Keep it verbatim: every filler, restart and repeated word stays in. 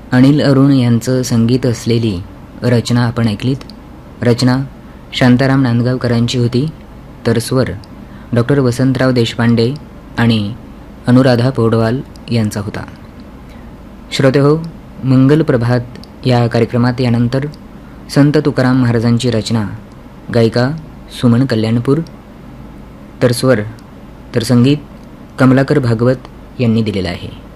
अनिल अरुण यांचं संगीत असलेली रचना आपण ऐकलीत. रचना शांताराम नांदगावकरांची होती, तर स्वर डॉक्टर वसंतराव देशपांडे आणि अनुराधा पौडवाल यांचा होता. श्रोतेहो, मंगल प्रभात या कार्यक्रमात यानंतर संत तुकाराम महाराजांची रचना गायिका सुमन कल्याणपूर, तर स्वर तर संगीत कमलाकर भागवत यांनी दिलेलं आहे.